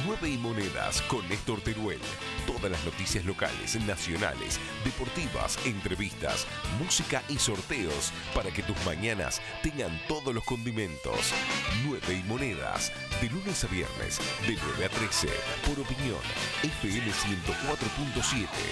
9 y Monedas con Néstor Teruel. Todas las noticias locales, nacionales, deportivas, entrevistas, música y sorteos para que tus mañanas tengan todos los condimentos. 9 y Monedas, de lunes a viernes, de 9 a 13, por Opinión, FM 104.7.